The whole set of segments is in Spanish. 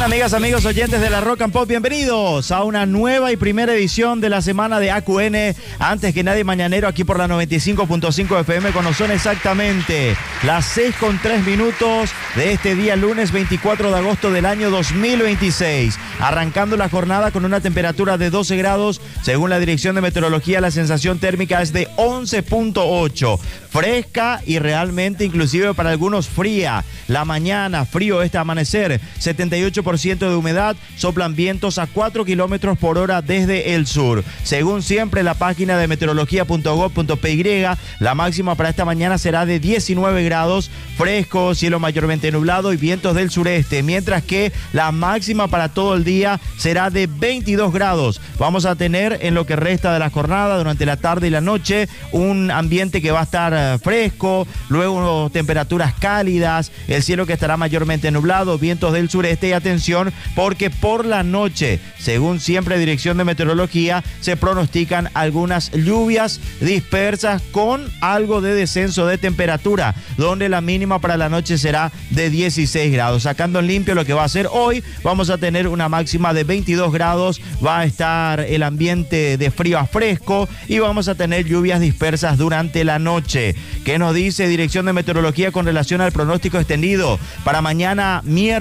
Amigas, amigos oyentes de la Rock and Pop, bienvenidos a una nueva y primera edición de la semana de AQN. Antes que nadie, mañanero, aquí por la 95.5 FM, cuando son exactamente las 6:03 de este día lunes 24 de agosto del año 2026. Arrancando la jornada con una temperatura de 12 grados. Según la Dirección de Meteorología, la sensación térmica es de 11.8. Fresca y realmente inclusive para algunos fría. La mañana, frío este amanecer, 78% de humedad, soplan vientos a 4 kilómetros por hora desde el sur. Según siempre la página de meteorología.gov.py, la máxima para esta mañana será de 19 grados, fresco, cielo mayormente nublado y vientos del sureste, mientras que la máxima para todo el día será de 22 grados. Vamos a tener en lo que resta de la jornada, durante la tarde y la noche, un ambiente que va a estar fresco, luego temperaturas cálidas, el cielo que estará mayormente nublado, vientos del sureste y atención porque por la noche, según siempre Dirección de Meteorología, se pronostican algunas lluvias dispersas con algo de descenso de temperatura, donde la mínima para la noche será de 16 grados. Sacando en limpio lo que va a ser hoy, vamos a tener una máxima de 22 grados, va a estar el ambiente de frío a fresco y vamos a tener lluvias dispersas durante la noche. ¿Qué nos dice Dirección de Meteorología con relación al pronóstico extendido? Para mañana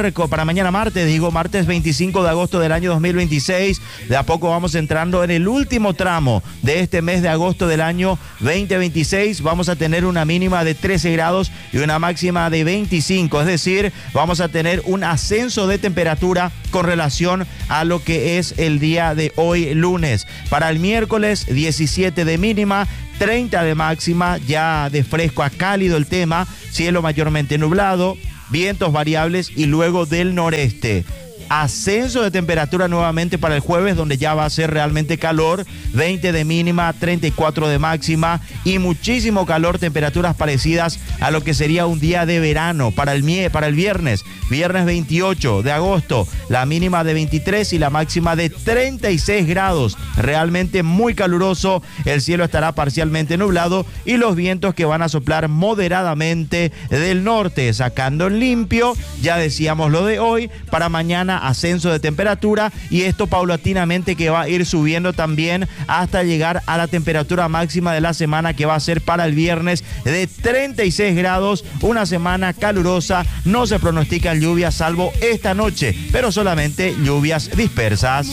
martes 25 de agosto del año 2026, de a poco vamos entrando en el último tramo de este mes de agosto del año 2026. Vamos a tener una mínima de 13 grados y una máxima de 25, es decir, vamos a tener un ascenso de temperatura con relación a lo que es el día de hoy lunes. Para el miércoles, 17 de mínima, 30 de máxima, ya de fresco a cálido el tema, cielo mayormente nublado, vientos variables y luego del noreste. Ascenso de temperatura nuevamente para el jueves, donde ya va a ser realmente calor, 20 de mínima, 34 de máxima y muchísimo calor, temperaturas parecidas a lo que sería un día de verano. Para el viernes 28 de agosto, la mínima de 23 y la máxima de 36 grados, realmente muy caluroso, el cielo estará parcialmente nublado y los vientos que van a soplar moderadamente del norte, sacando en limpio, ya decíamos lo de hoy. Para mañana, ascenso de temperatura y esto paulatinamente que va a ir subiendo también hasta llegar a la temperatura máxima de la semana, que va a ser para el viernes de 36 grados, una semana calurosa. No se pronostican lluvias salvo esta noche, pero solamente lluvias dispersas.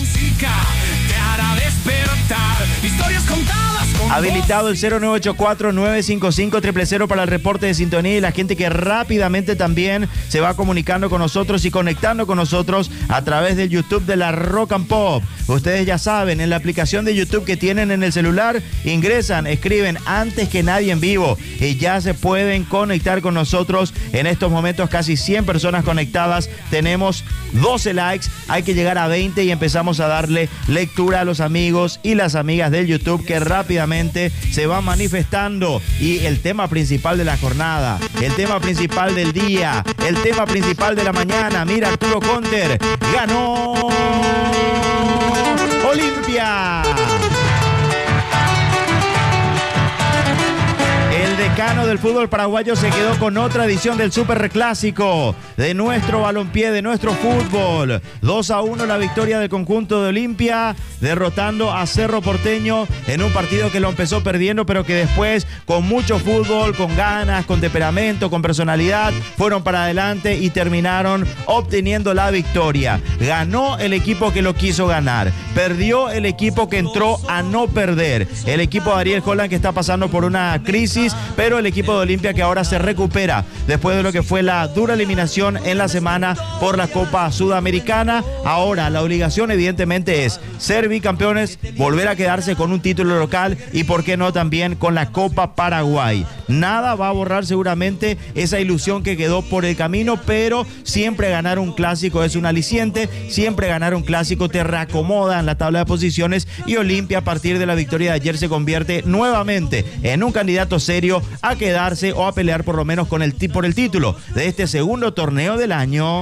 Habilitado el 0984-955-000 para el reporte de sintonía y la gente que rápidamente también se va comunicando con nosotros y conectando con nosotros a través del YouTube de la Rock and Pop. Ustedes ya saben, en la aplicación de YouTube que tienen en el celular, ingresan, escriben Antes que Nadie en vivo y ya se pueden conectar con nosotros. En estos momentos casi 100 personas conectadas, tenemos 12 likes, hay que llegar a 20 y empezamos a darle lectura a los amigos y las amigas del YouTube que rápidamente se van manifestando. Y el tema principal de la jornada, el tema principal del día, el tema principal de la mañana, mira, Arturo Conter, ganó Olimpia. El decano del fútbol paraguayo se quedó con otra edición del Super Reclásico de nuestro balompié, de nuestro fútbol. 2-1 la victoria del conjunto de Olimpia, derrotando a Cerro Porteño en un partido que lo empezó perdiendo, pero que después, con mucho fútbol, con ganas, con temperamento, con personalidad, fueron para adelante y terminaron obteniendo la victoria. Ganó el equipo que lo quiso ganar, perdió el equipo que entró a no perder. El equipo de Ariel Holland, que está pasando por una crisis, pero el equipo de Olimpia que ahora se recupera después de lo que fue la dura eliminación en la semana por la Copa Sudamericana. Ahora la obligación evidentemente es ser bicampeones, volver a quedarse con un título local y por qué no también con la Copa Paraguay. Nada va a borrar seguramente esa ilusión que quedó por el camino, pero siempre ganar un clásico es un aliciente, siempre ganar un clásico te reacomoda en la tabla de posiciones y Olimpia a partir de la victoria de ayer se convierte nuevamente en un candidato serio a quedarse o a pelear por lo menos por el título de este segundo torneo del año.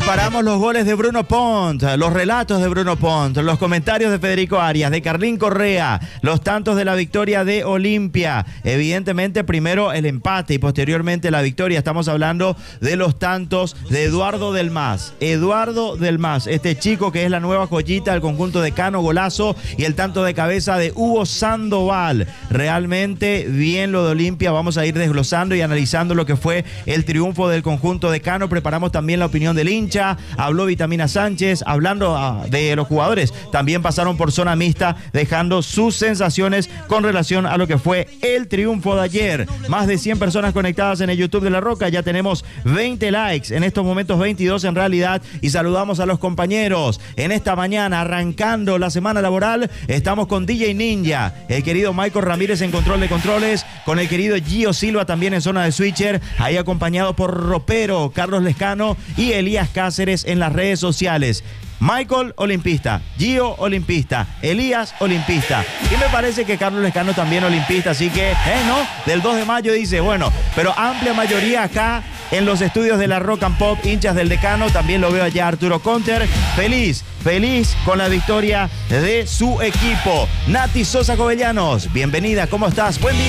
Preparamos los goles de Bruno Pont, los relatos de Bruno Pont, los comentarios de Federico Arias, de Carlín Correa, los tantos de la victoria de Olimpia. Evidentemente, primero el empate y posteriormente la victoria. Estamos hablando de los tantos de Eduardo Del Mas. Eduardo Del Mas, este chico que es la nueva joyita del conjunto de Cano, golazo, y el tanto de cabeza de Hugo Sandoval. Realmente bien lo de Olimpia. Vamos a ir desglosando y analizando lo que fue el triunfo del conjunto de Cano. Preparamos también la opinión del hincha. Habló Vitamina Sánchez, hablando de los jugadores. También pasaron por zona mixta, dejando sus sensaciones con relación a lo que fue el triunfo de ayer. Más de 100 personas conectadas en el YouTube de La Roca. Ya tenemos 20 likes, en estos momentos 22 en realidad. Y saludamos a los compañeros. En esta mañana, arrancando la semana laboral, estamos con DJ Ninja, el querido Michael Ramírez en control de controles, con el querido Gio Silva también en zona de switcher, ahí acompañado por Ropero, Carlos Lescano y Elías Cáceres en las redes sociales. Michael, olimpista. Gio, olimpista. Elías, olimpista. Y me parece que Carlos Lescano también olimpista, así que, ¿no? Del 2 de mayo dice, bueno, pero amplia mayoría acá en los estudios de la Rock and Pop, hinchas del Decano. También lo veo allá Arturo Conter, feliz con la victoria de su equipo. Nati Sosa Covellanos, bienvenida, ¿cómo estás? Buen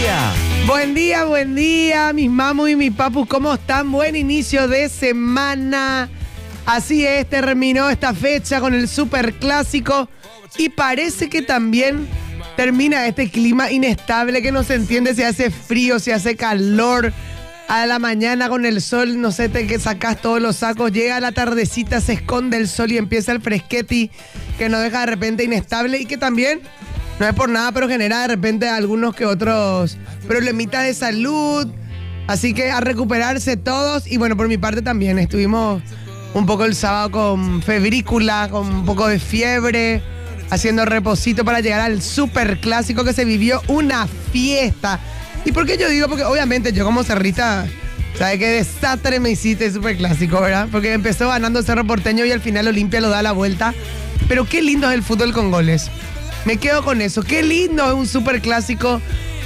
día. Buen día, mis mamus y mis papus, ¿cómo están? Buen inicio de semana. Así es, terminó esta fecha con el Superclásico y parece que también termina este clima inestable que no se entiende si hace frío, si hace calor. A la mañana con el sol, no sé, que sacás todos los sacos, llega la tardecita, se esconde el sol y empieza el fresqueti que nos deja de repente inestable y que también, no es por nada, pero genera de repente algunos que otros problemitas de salud. Así que a recuperarse todos. Y bueno, por mi parte también estuvimos un poco el sábado con febrícula, con un poco de fiebre, haciendo reposito para llegar al Superclásico que se vivió una fiesta. ¿Y por qué yo digo? Porque obviamente yo como cerrita, ¿sabes qué desastre me hiciste el Superclásico, verdad? Porque empezó ganando Cerro Porteño y al final Olimpia lo da la vuelta. Pero qué lindo es el fútbol con goles. Me quedo con eso. Qué lindo es un Superclásico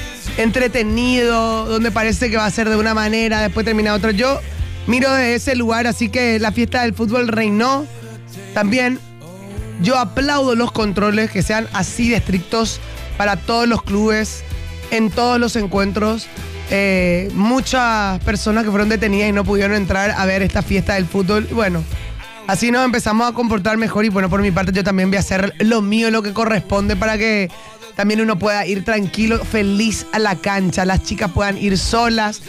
entretenido, donde parece que va a ser de una manera, después termina otro. Yo miro desde ese lugar, así que la fiesta del fútbol reinó. También yo aplaudo los controles que sean así de estrictos para todos los clubes, en todos los encuentros. Muchas personas que fueron detenidas y no pudieron entrar a ver esta fiesta del fútbol. Bueno, así nos empezamos a comportar mejor y bueno, por mi parte yo también voy a hacer lo mío, lo que corresponde para que también uno pueda ir tranquilo, feliz a la cancha. Las chicas puedan ir solas,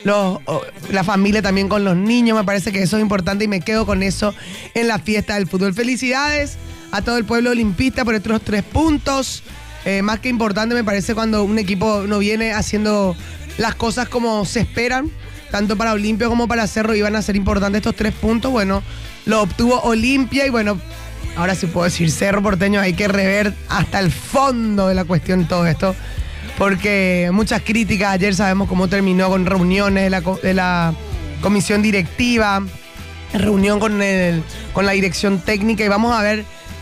la familia también con los niños. Me parece que eso es importante y me quedo con eso en la fiesta del fútbol. Felicidades a todo el pueblo olimpista por estos 3 puntos. Más que importante me parece cuando un equipo no viene haciendo las cosas como se esperan, tanto para Olimpia como para Cerro, iban a ser importantes estos 3 puntos. Bueno, lo obtuvo Olimpia y bueno, ahora sí puedo decir Cerro Porteño, hay que rever hasta el fondo de la cuestión todo esto, porque muchas críticas. Ayer sabemos cómo terminó con reuniones de la comisión directiva, reunión con la dirección técnica y vamos a ver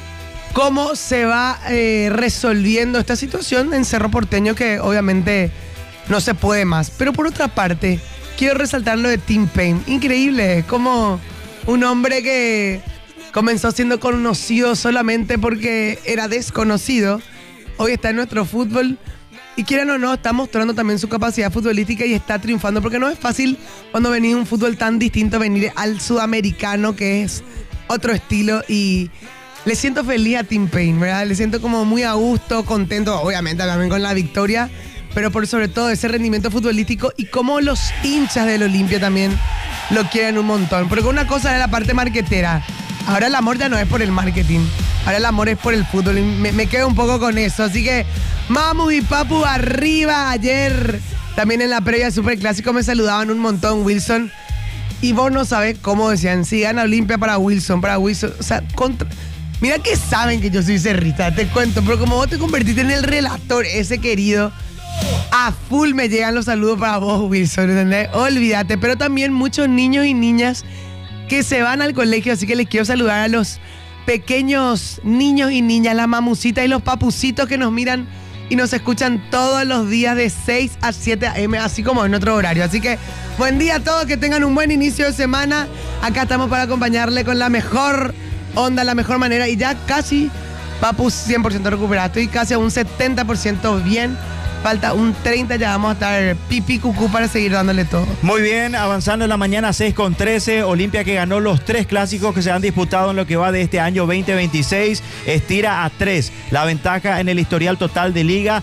cómo se va resolviendo esta situación en Cerro Porteño, que obviamente no se puede más. Pero por otra parte, quiero resaltar lo de Tim Payne. Increíble, como un hombre que comenzó siendo conocido solamente porque era desconocido, hoy está en nuestro fútbol y quieran o no, está mostrando también su capacidad futbolística y está triunfando, porque no es fácil cuando venís de un fútbol tan distinto venir al sudamericano, que es otro estilo, y le siento feliz a Tim Payne, ¿verdad? Le siento como muy a gusto, contento, obviamente también con la victoria, pero por sobre todo ese rendimiento futbolístico y cómo los hinchas del Olimpia también lo quieren un montón. Porque una cosa era la parte marketera, ahora el amor ya no es por el marketing, ahora el amor es por el fútbol y me quedo un poco con eso. Así que mamu y papu arriba. Ayer también en la previa del Superclásico me saludaban un montón, Wilson, y vos no sabés cómo decían, si gana Olimpia para Wilson, o sea, mira que saben que yo soy cerrita, te cuento, pero como vos te convertiste en el relator ese querido, a full me llegan los saludos para vos, Wilson, ¿entendés? Olvídate, pero también muchos niños y niñas que se van al colegio, así que les quiero saludar a los pequeños niños y niñas, las mamucitas y los papucitos que nos miran y nos escuchan todos los días de 6 a 7 a.m., así como en otro horario. Así que buen día a todos, que tengan un buen inicio de semana. Acá estamos para acompañarle con la mejor onda, la mejor manera, y ya casi, Papu, 100% recuperado. Estoy casi a un 70% bien. Falta un 30, ya vamos a estar pipí cucú para seguir dándole todo. Muy bien, avanzando en la mañana 6:13, Olimpia, que ganó los 3 clásicos que se han disputado en lo que va de este año 2026, estira a 3 la ventaja en el historial total de liga.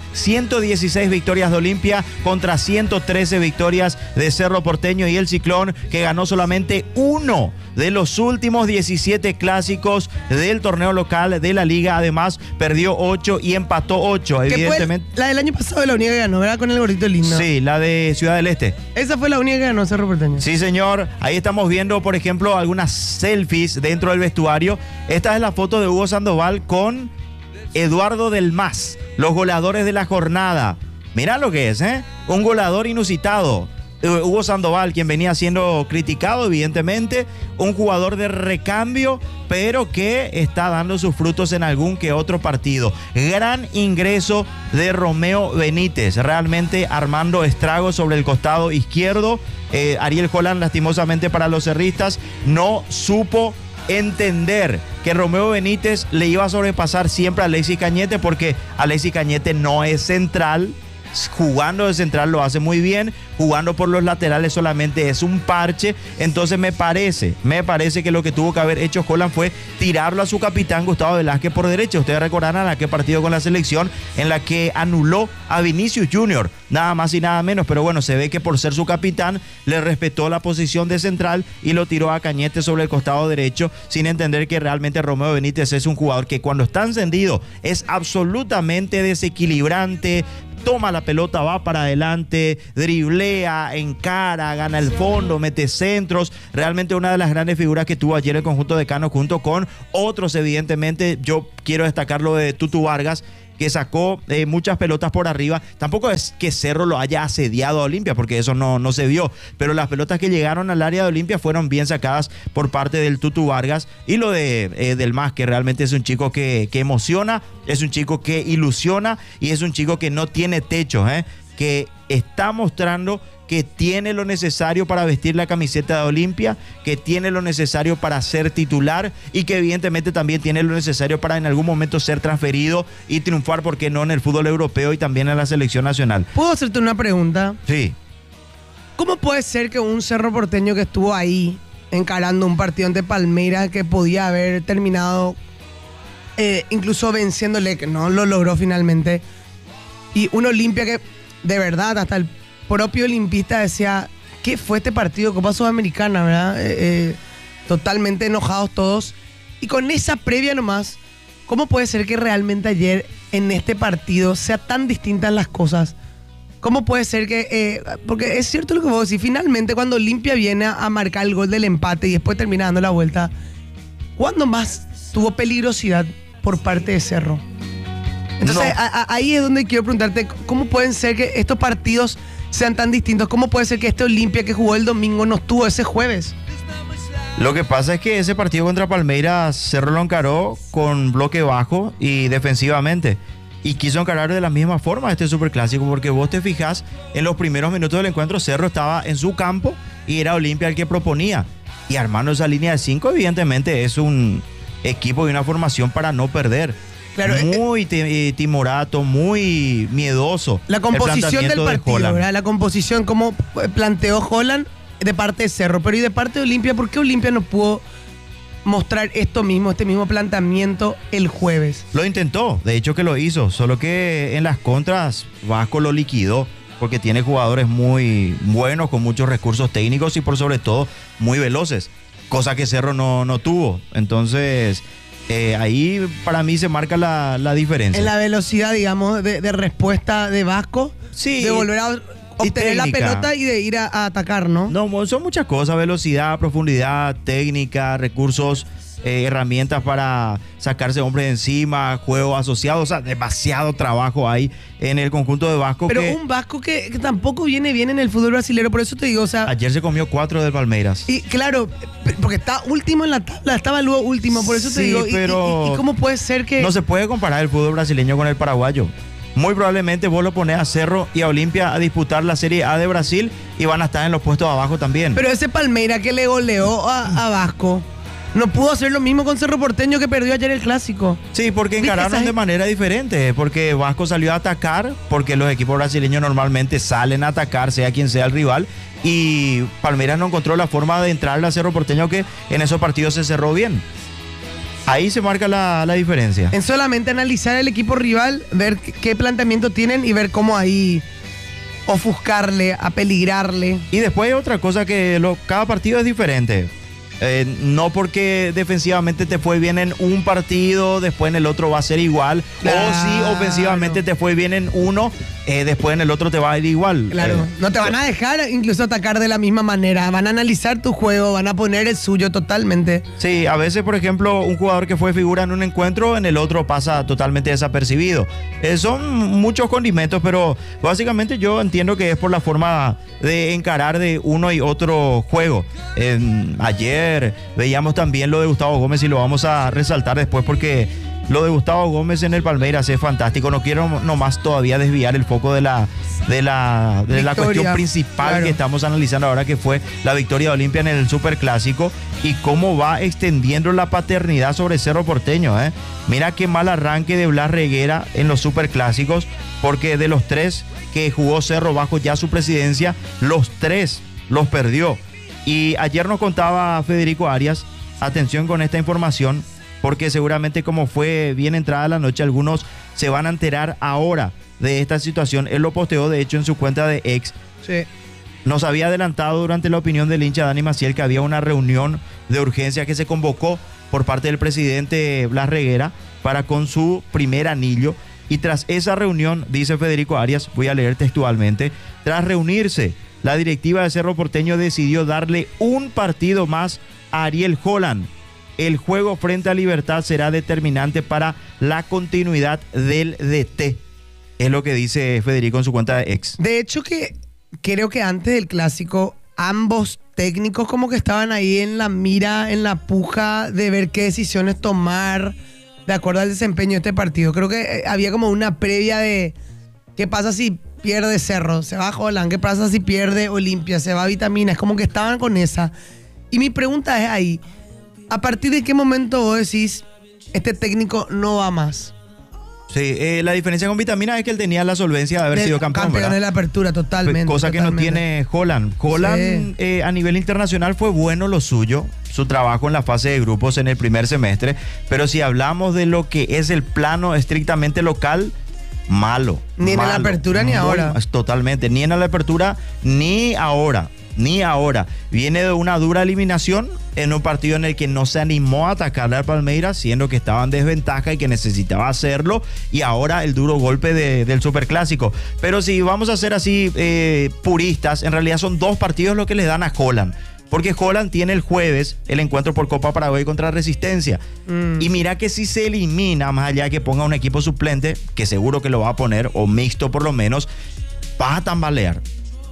116 victorias de Olimpia contra 113 victorias de Cerro Porteño, y el Ciclón, que ganó solamente 1 de los últimos 17 clásicos del torneo local de la liga. Además, perdió 8 y empató 8, evidentemente. La del año pasado, la única que ganó, ¿verdad? Con el gordito lindo. Sí, la de Ciudad del Este. Esa fue la única que ganó Cerro Porteño. Sí, señor. Ahí estamos viendo, por ejemplo, algunas selfies dentro del vestuario. Esta es la foto de Hugo Sandoval con Eduardo Del Mas, los goleadores de la jornada. Mirá lo que es, ¿eh? Un goleador inusitado. Hugo Sandoval, quien venía siendo criticado, evidentemente, un jugador de recambio, pero que está dando sus frutos en algún que otro partido. Gran ingreso de Romeo Benítez, realmente armando estragos sobre el costado izquierdo. Ariel Holland, lastimosamente para los cerristas, no supo entender que Romeo Benítez le iba a sobrepasar siempre a Alexis Cañete, porque Alexis Cañete no es central. Jugando de central lo hace muy bien, jugando por los laterales solamente es un parche. Entonces me parece que lo que tuvo que haber hecho Holland fue tirarlo a su capitán Gustavo Velázquez por derecha. Ustedes recordarán aquel partido con la selección en la que anuló a Vinicius Junior, nada más y nada menos, pero bueno, se ve que por ser su capitán le respetó la posición de central y lo tiró a Cañete sobre el costado derecho, sin entender que realmente Romeo Benítez es un jugador que cuando está encendido es absolutamente desequilibrante. Toma la pelota, va para adelante, driblea, encara, gana el fondo, mete centros. Realmente una de las grandes figuras que tuvo ayer el conjunto de Cano, junto con otros, evidentemente. Yo quiero destacar lo de Tutu Vargas, que sacó muchas pelotas por arriba. Tampoco es que Cerro lo haya asediado a Olimpia, porque eso no se vio, pero las pelotas que llegaron al área de Olimpia fueron bien sacadas por parte del Tutu Vargas. Y lo de Del Mas, que realmente es un chico que emociona, es un chico que ilusiona y es un chico que no tiene techo, que está mostrando que tiene lo necesario para vestir la camiseta de Olimpia, que tiene lo necesario para ser titular y que evidentemente también tiene lo necesario para en algún momento ser transferido y triunfar, ¿por qué no?, en el fútbol europeo y también en la selección nacional. ¿Puedo hacerte una pregunta? Sí. ¿Cómo puede ser que un Cerro Porteño que estuvo ahí encarando un partido ante Palmeiras que podía haber terminado incluso venciéndole, que no lo logró finalmente, y un Olimpia que de verdad hasta el propio olimpista decía, ¿qué fue este partido? Copa Sudamericana, ¿verdad? Totalmente enojados todos. Y con esa previa nomás, ¿cómo puede ser que realmente ayer en este partido sea tan distintas las cosas? ¿Cómo puede ser que...? Porque es cierto lo que vos decís, finalmente cuando Olimpia viene a marcar el gol del empate y después termina dando la vuelta, ¿cuándo más tuvo peligrosidad por parte de Cerro? Entonces, ahí es donde quiero preguntarte, ¿cómo pueden ser que estos partidos sean tan distintos? ¿Cómo puede ser que este Olimpia que jugó el domingo no estuvo ese jueves? Lo que pasa es que ese partido contra Palmeiras Cerro lo encaró con bloque bajo y defensivamente, y quiso encarar de la misma forma este superclásico, porque vos te fijás, en los primeros minutos del encuentro Cerro estaba en su campo y era Olimpia el que proponía, y armando esa línea de 5 evidentemente es un equipo y una formación para no perder. Claro, muy timorato, muy miedoso. La composición del partido, ¿verdad? La composición, como planteó Holland de parte de Cerro, pero y de parte de Olimpia, ¿por qué Olimpia no pudo mostrar este mismo planteamiento el jueves? Lo intentó, de hecho que lo hizo, solo que en las contras Vasco lo liquidó, porque tiene jugadores muy buenos, con muchos recursos técnicos y por sobre todo muy veloces, cosa que Cerro no tuvo. Entonces... ahí para mí se marca la diferencia. En la velocidad, digamos, de respuesta de Vasco, sí, de volver a obtener la pelota y de ir a atacar, ¿no? No, son muchas cosas: velocidad, profundidad, técnica, recursos, herramientas para sacarse hombres de encima, juego asociado, o sea, demasiado trabajo hay en el conjunto de Vasco. Pero un Vasco que tampoco viene bien en el fútbol brasileño, por eso te digo, o sea... Ayer se comió 4 del Palmeiras. Y claro, porque está último en la tabla, estaba luego último, por eso te digo, pero ¿y cómo puede ser que...? No se puede comparar el fútbol brasileño con el paraguayo. muy probablemente vos lo ponés a Cerro y a Olimpia a disputar la Serie A de Brasil y van a estar en los puestos de abajo también. Pero ese Palmeiras que le goleó a Vasco, no pudo hacer lo mismo con Cerro Porteño que perdió ayer el clásico. Sí, porque encararon de manera diferente, porque Vasco salió a atacar, porque los equipos brasileños normalmente salen a atacar, sea quien sea el rival, y Palmeiras no encontró la forma de entrarle a Cerro Porteño, que en esos partidos se cerró bien. Ahí se marca la diferencia. En solamente analizar el equipo rival, ver qué planteamiento tienen y ver cómo ahí ofuscarle, apeligrarle. Y después hay otra cosa que cada partido es diferente. No porque defensivamente te fue bien en un partido, después en el otro va a ser igual. Claro. O si ofensivamente te fue bien en uno, después en el otro te va a ir igual. Claro, no te van a dejar incluso atacar de la misma manera. Van a analizar tu juego, van a poner el suyo totalmente. Sí, a veces, por ejemplo, un jugador que fue figura en un encuentro, en el otro pasa totalmente desapercibido. Son muchos condimentos, pero básicamente yo entiendo que es por la forma de encarar de uno y otro juego. Ayer veíamos también lo de Gustavo Gómez y lo vamos a resaltar después porque lo de Gustavo Gómez en el Palmeiras es fantástico. No quiero nomás todavía desviar el foco de la cuestión principal, claro, que estamos analizando ahora, que fue la victoria de Olimpia en el Superclásico y cómo va extendiendo la paternidad sobre Cerro Porteño. Mira qué mal arranque de Blas Reguera en los Superclásicos, porque de los 3 que jugó Cerro bajo ya su presidencia, los 3 los perdió. Y ayer nos contaba Federico Arias, atención con esta información, porque seguramente como fue bien entrada la noche, algunos se van a enterar ahora de esta situación. Él lo posteó de hecho en su cuenta de X. Sí. Nos había adelantado durante la opinión del hincha Dani Maciel que había una reunión de urgencia que se convocó por parte del presidente Blas Reguera para con su primer anillo. Y tras esa reunión, dice Federico Arias, voy a leer textualmente, tras reunirse, la directiva de Cerro Porteño decidió darle un partido más a Ariel Holland. El juego frente a Libertad será determinante para la continuidad del DT. Es lo que dice Federico en su cuenta de X. De hecho que creo que antes del clásico, ambos técnicos como que estaban ahí en la mira, en la puja de ver qué decisiones tomar de acuerdo al desempeño de este partido. Creo que había como una previa de qué pasa si pierde Cerro, se va Holland, qué pasa si pierde Olimpia, se va Vitamina. Es como que estaban con esa. Y mi pregunta es ahí, ¿a partir de qué momento vos decís este técnico no va más? Sí, la diferencia con Vitamina es que él tenía la solvencia de haber sido campeón, ¿verdad? De la apertura, totalmente. Cosa que no tiene Holland. Holland, sí, a nivel internacional fue bueno lo suyo, su trabajo en la fase de grupos en el primer semestre, pero si hablamos de lo que es el plano estrictamente local, malo. Ni en la apertura ni ahora. Totalmente, ni en la apertura ni ahora. Ni ahora. Viene de una dura eliminación en un partido en el que no se animó a atacarle al Palmeiras, siendo que estaba en desventaja y que necesitaba hacerlo, y ahora el duro golpe del Superclásico. Pero si vamos a ser así puristas, en realidad son 2 partidos lo que le dan a Holland. Porque Holland tiene el jueves el encuentro por Copa Paraguay contra Resistencia. Y mira que si se elimina, más allá de que ponga un equipo suplente, que seguro que lo va a poner, o mixto por lo menos, va a tambalear.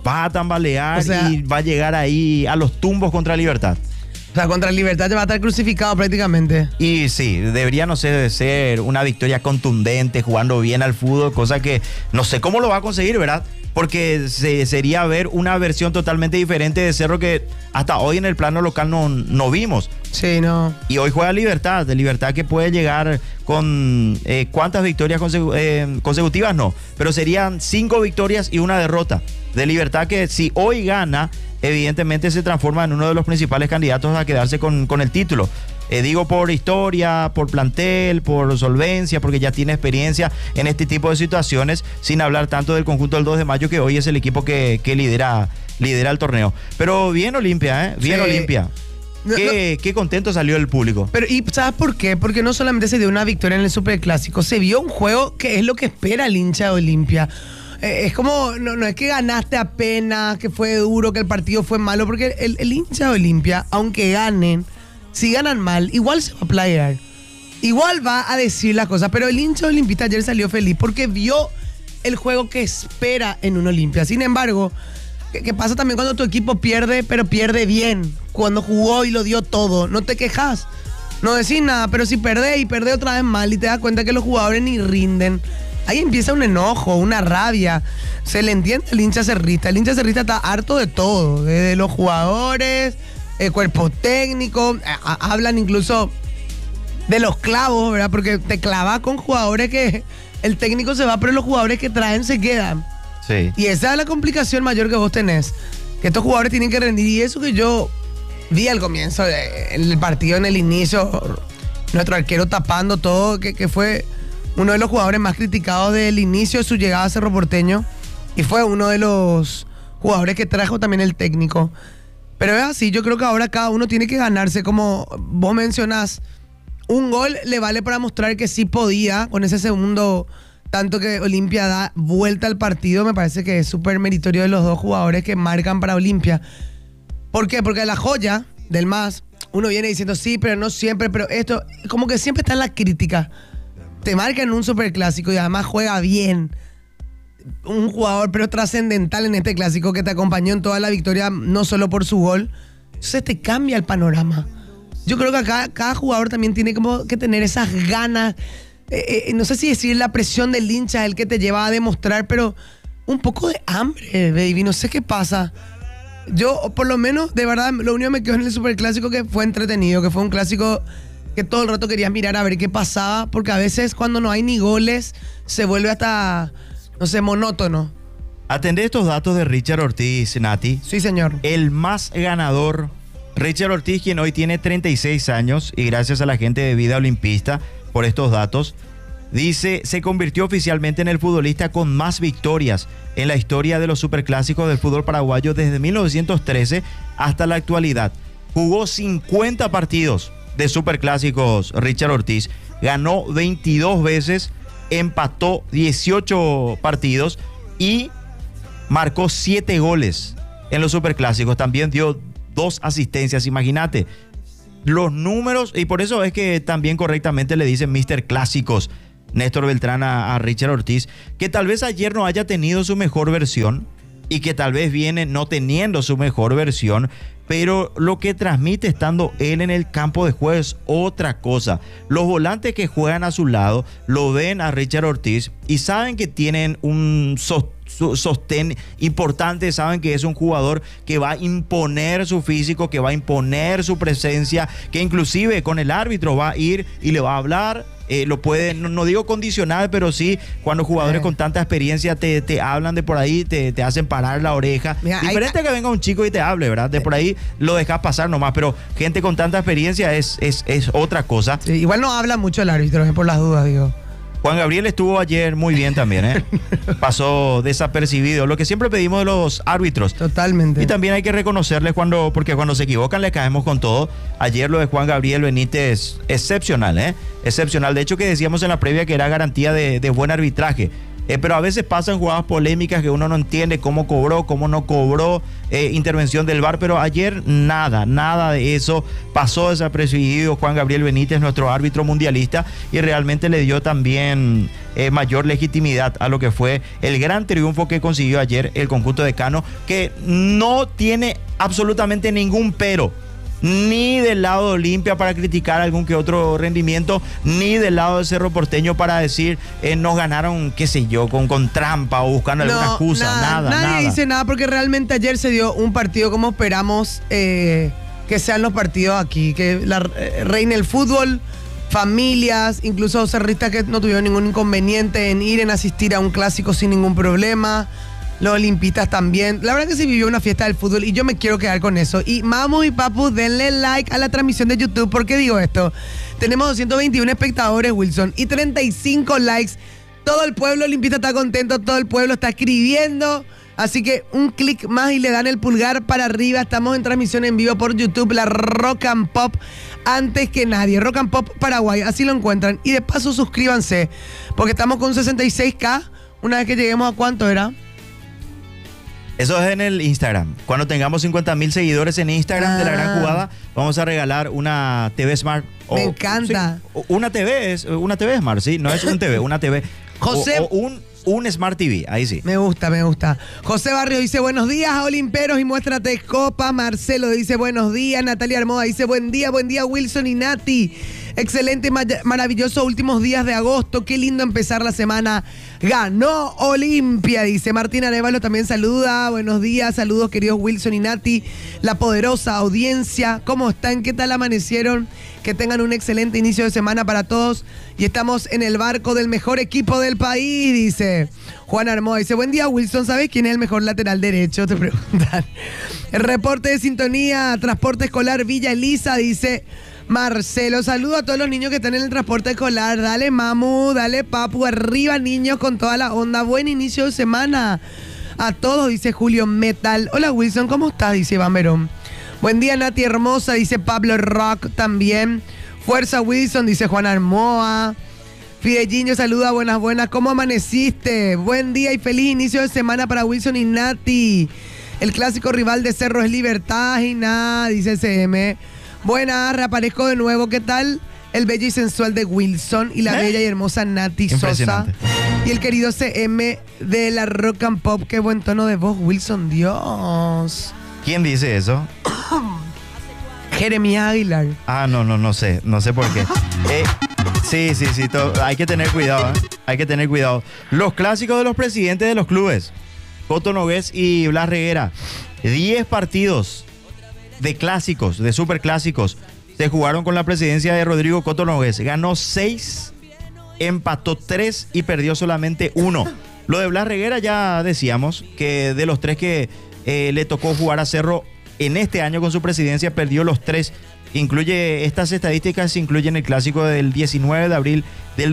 O sea, y va a llegar ahí a los tumbos contra Libertad. O sea, contra Libertad te va a estar crucificado prácticamente. Y sí, debería, no sé, de ser una victoria contundente, jugando bien al fútbol, cosa que no sé cómo lo va a conseguir, ¿verdad? Porque sería ver una versión totalmente diferente de Cerro que hasta hoy en el plano local no vimos. Sí, no. Y hoy juega Libertad, de Libertad que puede llegar con ¿cuántas victorias consecutivas? No, pero serían 5 victorias y una derrota. De Libertad que si hoy gana, evidentemente se transforma en uno de los principales candidatos a quedarse con el título. Digo por historia, por plantel, por solvencia, porque ya tiene experiencia en este tipo de situaciones, sin hablar tanto del conjunto del 2 de mayo, que hoy es el equipo que lidera el torneo. Pero bien Olimpia, bien sí. Olimpia. Qué contento salió el público. Pero ¿y sabes por qué? Porque no solamente se dio una victoria en el Superclásico, se vio un juego que es lo que espera el hincha de Olimpia. Es como, no es que ganaste apenas, que fue duro, que el partido fue malo, porque el hincha de Olimpia, aunque ganen, si ganan mal, igual se va a playar. Igual va a decir las cosas, pero el hincha de Olimpista ayer salió feliz porque vio el juego que espera en un Olimpia. Sin embargo, ¿qué pasa también cuando tu equipo pierde, pero pierde bien? Cuando jugó y lo dio todo, no te quejas, no decís nada, pero si perdés y perdés otra vez mal y te das cuenta que los jugadores ni rinden, ahí empieza un enojo, una rabia. Se le entiende al hincha cerrista. El hincha cerrista está harto de todo, desde los jugadores, el cuerpo técnico, hablan incluso de los clavos, ¿verdad? Porque te clavas con jugadores que el técnico se va, pero los jugadores que traen se quedan. Sí. Y esa es la complicación mayor que vos tenés, que estos jugadores tienen que rendir. Y eso que yo vi al comienzo del partido, en el inicio, nuestro arquero tapando todo, que fue uno de los jugadores más criticados del inicio de su llegada a Cerro Porteño, y fue uno de los jugadores que trajo también el técnico. Pero es así, yo creo que ahora cada uno tiene que ganarse, como vos mencionás, un gol le vale para mostrar que sí podía, con ese segundo tanto que Olimpia da vuelta al partido. Me parece que es súper meritorio de los dos jugadores que marcan para Olimpia. ¿Por qué? Porque la joya del MAS, uno viene diciendo sí, pero no siempre, pero esto, como que siempre está en la crítica. Te marca en un superclásico y además juega bien. Un jugador, pero trascendental en este clásico, que te acompañó en toda la victoria, no solo por su gol. Entonces te cambia el panorama. Yo creo que acá cada jugador también tiene como que tener esas ganas, no sé si decir la presión del hincha, el que te lleva a demostrar, pero un poco de hambre, baby, no sé qué pasa. Yo, por lo menos, de verdad, lo único que me quedó en el superclásico que fue entretenido, que fue un clásico que todo el rato querías mirar a ver qué pasaba, porque a veces cuando no hay ni goles se vuelve hasta, no sé, monótono. Atendé estos datos de Richard Ortiz, Nati. Sí, señor. El más ganador, Richard Ortiz, quien hoy tiene 36 años, y gracias a la gente de Vida Olimpista por estos datos, dice, se convirtió oficialmente en el futbolista con más victorias en la historia de los superclásicos del fútbol paraguayo desde 1913 hasta la actualidad. Jugó 50 partidos de superclásicos Richard Ortiz, ganó 22 veces, empató 18 partidos y marcó 7 goles en los superclásicos. También dio 2 asistencias, imagínate. Los números, y por eso es que también correctamente le dicen Mr. Clásicos Néstor Beltrán a Richard Ortiz, que tal vez ayer no haya tenido su mejor versión y que tal vez viene no teniendo su mejor versión, pero lo que transmite estando él en el campo de juego es otra cosa. Los volantes que juegan a su lado lo ven a Richard Ortiz y saben que tienen un sostén importante, saben que es un jugador que va a imponer su físico, que va a imponer su presencia, que inclusive con el árbitro va a ir y le va a hablar. Lo puede, no digo condicionar, pero sí cuando jugadores con tanta experiencia te hablan de por ahí, te hacen parar la oreja. Mira, diferente que venga un chico y te hable, ¿verdad? De por ahí lo dejas pasar nomás, pero gente con tanta experiencia es otra cosa. Sí, igual no habla mucho el árbitro, por las dudas, digo. Juan Gabriel estuvo ayer muy bien también, ¿eh? Pasó desapercibido. Lo que siempre pedimos de los árbitros. Totalmente. Y también hay que reconocerles porque cuando se equivocan le caemos con todo. Ayer lo de Juan Gabriel Benítez, excepcional, ¿eh? Excepcional. De hecho, que decíamos en la previa que era garantía de buen arbitraje. Pero a veces pasan jugadas polémicas que uno no entiende cómo cobró, cómo no cobró, intervención del VAR, pero ayer nada de eso, pasó desapercibido Juan Gabriel Benítez, nuestro árbitro mundialista, y realmente le dio también mayor legitimidad a lo que fue el gran triunfo que consiguió ayer el conjunto de Cano, que no tiene absolutamente ningún pero. Ni del lado de Olimpia para criticar algún que otro rendimiento, ni del lado de Cerro Porteño para decir nos ganaron, qué sé yo, con trampa o buscando alguna excusa. Nada. Nadie dice nada porque realmente ayer se dio un partido como esperamos que sean los partidos aquí, que reine el fútbol, familias, incluso cerristas que no tuvieron ningún inconveniente en ir, en asistir a un clásico sin ningún problema. Los olimpistas también. La verdad que se vivió una fiesta del fútbol y yo me quiero quedar con eso. Y mamu y papu, denle like a la transmisión de YouTube. ¿Por qué digo esto? Tenemos 221 espectadores, Wilson, y 35 likes. Todo el pueblo olimpista está contento, todo el pueblo está escribiendo. Así que un clic más y le dan el pulgar para arriba. Estamos en transmisión en vivo por YouTube, la Rock and Pop, antes que nadie. Rock and Pop Paraguay, así lo encuentran. Y de paso suscríbanse, porque estamos con 66K. Una vez que lleguemos a ¿cuánto era? Eso es en el Instagram. Cuando tengamos 50,000 seguidores en Instagram de La Gran Jugada, vamos a regalar una TV Smart. Me encanta. Sí, una TV Smart, sí, no es un TV, una TV. José. Un Smart TV, ahí sí. Me gusta. José Barrio dice buenos días, Olimperos, y muéstrate copa. Marcelo dice buenos días. Natalia Armoda dice buen día Wilson y Nati. Excelente, maravilloso últimos días de agosto. Qué lindo empezar la semana. Ganó Olimpia, dice Martín Arevalo. También saluda. Buenos días, saludos queridos Wilson y Nati. La poderosa audiencia. ¿Cómo están? ¿Qué tal amanecieron? Que tengan un excelente inicio de semana para todos. Y estamos en el barco del mejor equipo del país, dice Juan Armoa. Dice, buen día Wilson, ¿sabes quién es el mejor lateral derecho? Te preguntan. El reporte de sintonía, transporte escolar Villa Elisa, dice Marcelo. Saludo a todos los niños que están en el transporte escolar. Dale mamu, dale papu, arriba niños con toda la onda. Buen inicio de semana a todos, dice Julio Metal. Hola Wilson, ¿cómo estás? Dice Iván Verón. Buen día Nati hermosa, dice Pablo Rock también. Fuerza Wilson, dice Juan Armoa. Fidelliño saluda, buenas, ¿cómo amaneciste? Buen día y feliz inicio de semana para Wilson y Nati. El clásico rival de Cerro es Libertad y nada, dice CM. Buenas, reaparezco de nuevo, ¿qué tal? El bello y sensual de Wilson y la bella y hermosa Nati Sosa. Y el querido CM de la Rock and Pop, qué buen tono de voz, Wilson, Dios. ¿Quién dice eso? Jeremy Aguilar. Ah, no sé por qué. Sí, hay que tener cuidado, hay que tener cuidado. Los clásicos de los presidentes de los clubes, Coto Nogués y Blas Reguera, 10 partidos de clásicos, de superclásicos, se jugaron con la presidencia de Rodrigo Coto Nogués. Ganó 6, empató 3 y perdió solamente 1. Lo de Blas Reguera ya decíamos que de los 3 que le tocó jugar a Cerro en este año con su presidencia, perdió los 3. Estas estadísticas incluyen el clásico del 19 de abril del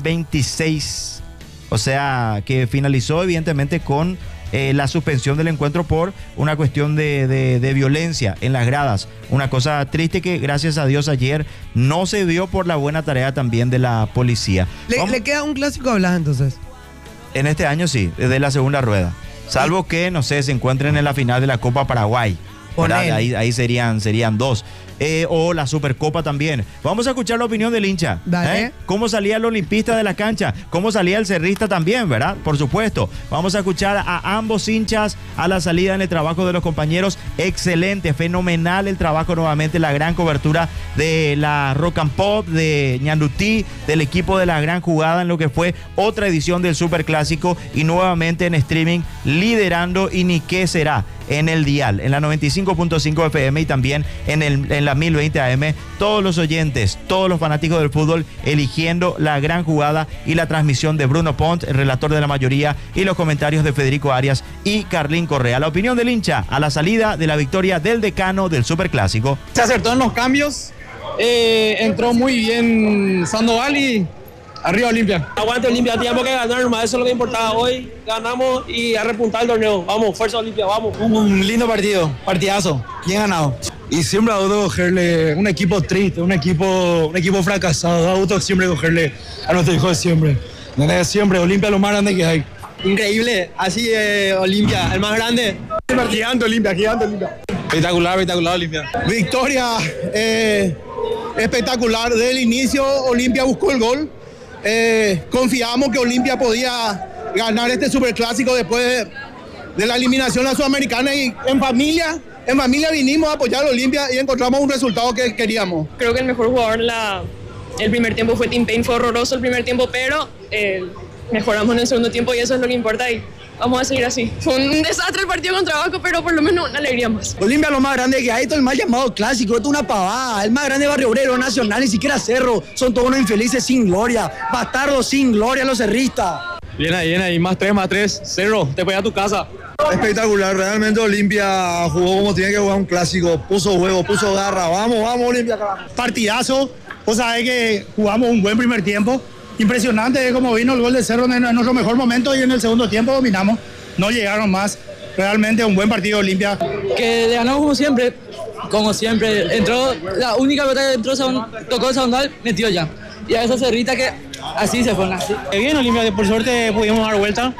2026. O sea, que finalizó evidentemente con la suspensión del encuentro por una cuestión de violencia en las gradas. Una cosa triste que gracias a Dios ayer no se vio por la buena tarea también de la policía. ¿Le queda un clásico a Blas entonces? En este año sí, desde la segunda rueda. Salvo que, no sé, se encuentren en la final de la Copa Paraguay. Ahí serían 2. O la Supercopa también. Vamos a escuchar la opinión del hincha. Dale. Cómo salía el olimpista de la cancha, cómo salía el cerrista también, ¿verdad? Por supuesto. Vamos a escuchar a ambos hinchas a la salida en el trabajo de los compañeros. Excelente, fenomenal el trabajo nuevamente, la gran cobertura de la Rock and Pop, de Ñandutí, del equipo de la gran jugada en lo que fue otra edición del Superclásico y nuevamente en streaming liderando y ni qué será en el dial, en la 95.5 FM y también en la 1020 AM, todos los oyentes, todos los fanáticos del fútbol eligiendo la gran jugada y la transmisión de Bruno Pont, el relator de la mayoría, y los comentarios de Federico Arias y Carlín Correa. La opinión del hincha a la salida de la victoria del decano del Superclásico. Se acertó en los cambios, entró muy bien Sandoval y arriba Olimpia. Aguante Olimpia, teníamos que ganar, nomás eso es lo que importaba hoy. Ganamos y a repuntar el torneo. Vamos, fuerza Olimpia, vamos. Un lindo partido, partidazo, bien ganado. Y siempre da gusto cogerle un equipo triste, un equipo fracasado. Da gusto siempre cogerle a nuestro hijo de siempre. Siempre, Olimpia lo más grande que hay. Increíble, así Olimpia, el más grande. Gigante Olimpia. Espectacular Olimpia. Victoria espectacular. Desde el inicio Olimpia buscó el gol. Confiamos que Olimpia podía ganar este superclásico después de la eliminación a la Sudamericana y en familia vinimos a apoyar a Olimpia y encontramos un resultado que queríamos. Creo que el mejor jugador el primer tiempo fue Tim Payne, fue horroroso el primer tiempo, pero mejoramos en el segundo tiempo y eso es lo que importa y vamos a seguir así. Fue un desastre el partido contra Vasco, pero por lo menos una alegría más. Olimpia es lo más grande que hay, esto es el mal llamado clásico, esto es una pavada, el más grande Barrio Obrero, Nacional, ni siquiera Cerro, son todos unos infelices sin gloria, bastardos sin gloria los cerristas. Bien ahí, más 3, Cerro, te voy a tu casa. Espectacular, realmente Olimpia jugó como tiene que jugar un clásico, puso huevo, puso garra, vamos Olimpia. Partidazo, vos sabés que jugamos un buen primer tiempo. Impresionante como vino el gol de Cerro en nuestro mejor momento y en el segundo tiempo dominamos, no llegaron más. Realmente un buen partido Olimpia. Que ganamos como siempre, entró, la única pelota que entró, tocó el Sandoval, metió ya. Y a esa cerrita que así se fue. Bien Olimpia, por suerte pudimos dar vuelta.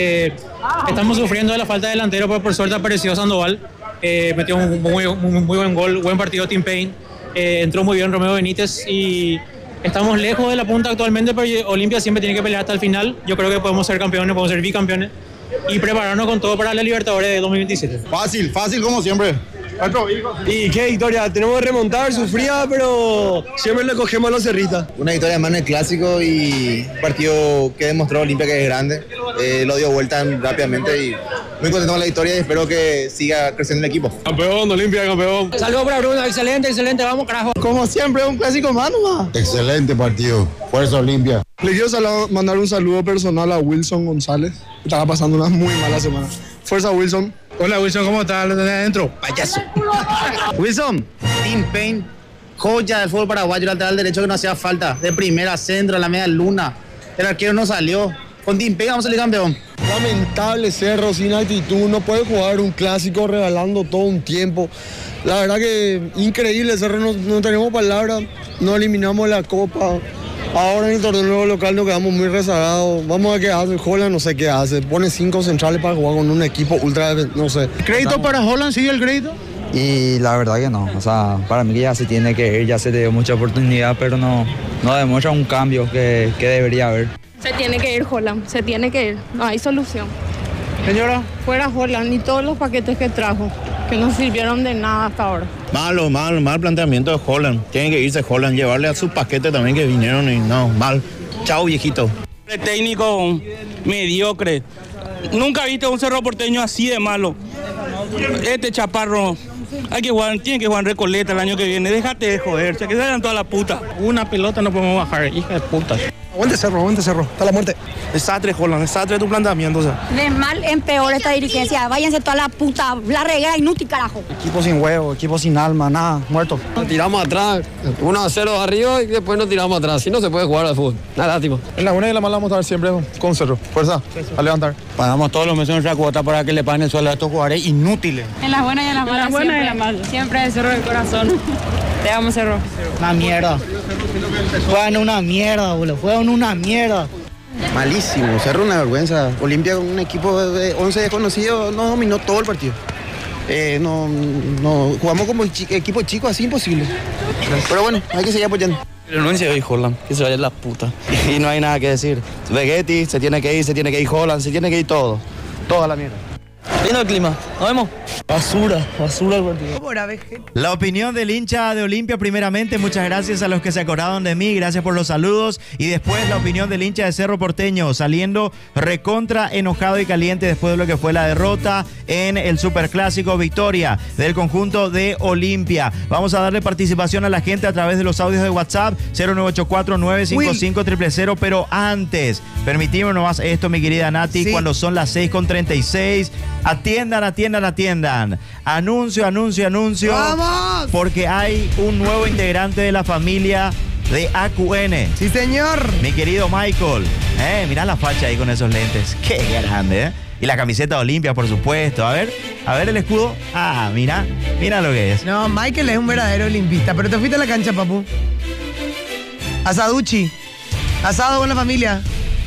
Estamos sufriendo de la falta de delantero, pero por suerte apareció Sandoval. Metió un muy buen gol, buen partido Tim Payne. Entró muy bien Romeo Benítez y estamos lejos de la punta actualmente, pero Olimpia siempre tiene que pelear hasta el final. Yo creo que podemos ser campeones, podemos ser bicampeones y prepararnos con todo para la Libertadores de 2027. Fácil como siempre. Y qué victoria, tenemos que remontar, sufría, pero siempre le cogemos a los cerritas. Una victoria más en el clásico y un partido que demostró Olimpia que es grande. Lo dio vuelta rápidamente y muy contento con la victoria y espero que siga creciendo el equipo. Campeón, Olimpia, campeón. Saludos para Bruno, excelente, vamos carajo. Como siempre, un clásico más nomás. Excelente partido, fuerza Olimpia. Le quiero mandar un saludo personal a Wilson González, que estaba pasando una muy mala semana. Fuerza, Wilson. Hola Wilson, ¿cómo estás? ¿Lo tenés adentro? Payaso. Wilson, Tim Payne, joya del fútbol paraguayo, lateral derecho que no hacía falta. De primera, centro, a la media luna. El arquero no salió. Con Tim Payne vamos a salir campeón. Lamentable Cerro, sin actitud, no puede jugar un clásico regalando todo un tiempo. La verdad que increíble, Cerro, no tenemos palabras, no eliminamos la copa. Ahora en el torneo local nos quedamos muy rezagados. Vamos a ver qué hace. Holland no sé qué hace. Pone 5 centrales para jugar con un equipo ultra, no sé. ¿Crédito para Holland? ¿Sigue el crédito? Y la verdad que no. O sea, para mí que ya se tiene que ir, ya se le dio mucha oportunidad, pero no demuestra un cambio que debería haber. Se tiene que ir Holland, se tiene que ir. No hay solución. Señora. Fuera Holland y todos los paquetes que trajo, que no sirvieron de nada hasta ahora. Mal planteamiento de Holland. Tiene que irse Holland, llevarle a sus paquetes también que vinieron y no, mal. Chao, viejito. El técnico mediocre. Nunca viste un Cerro Porteño así de malo. Este chaparro, tiene que jugar en Recoleta el año que viene. Déjate de joder, se quedan toda la puta. Una pelota no podemos bajar, hija de puta. Aguante Cerro, hasta la muerte. Desastre, Holland, desastre tu planteamiento. O sea. De mal en peor esta dirigencia. Váyanse toda la puta, la reguera inútil, carajo. Equipo sin huevo, equipo sin alma, nada, muerto. Nos tiramos atrás, 1-0 arriba y después nos tiramos atrás. Si no se puede jugar al fútbol, nada lástima. En la buena y en la mala vamos a estar siempre con Cerro. Fuerza, a levantar. Pagamos todos los meses nuestra cuota para que le paguen el sueldo a estos jugadores inútiles. En las buenas y en las malas. Siempre el Cerro del corazón. Te amo, Cerro. Una mierda. Juegan una mierda, boludo. Juegan una mierda. Malísimo, Cerro una vergüenza. Olimpia con un equipo de 11 desconocidos no dominó todo el partido. Jugamos como equipo chico, así imposible. Pero bueno, hay que seguir apoyando. Renuncia hoy Holland, que se vaya la puta. Y no hay nada que decir. Vegetti se tiene que ir Holland, se tiene que ir todo. Toda la mierda. Lindo el clima, nos vemos. Basura el partido. La opinión del hincha de Olimpia, primeramente, muchas gracias a los que se acordaron de mí, gracias por los saludos. Y después la opinión del hincha de Cerro Porteño, saliendo recontra enojado y caliente después de lo que fue la derrota en el Superclásico, victoria del conjunto de Olimpia. Vamos a darle participación a la gente a través de los audios de WhatsApp 0984-955-000, pero antes, permitime nomás esto, mi querida Nati, cuando son las 6:36, atiendan. Anuncio. ¡Vamos! Porque hay un nuevo integrante de la familia de AQN. Sí, señor. Mi querido Michael. Mirá la facha ahí con esos lentes. Qué grande, Y la camiseta de Olimpia, por supuesto. A ver el escudo. Ah, mira lo que es. No, Michael es un verdadero olimpista. Pero te fuiste a la cancha, papu. Asaduchi. Asado con la familia.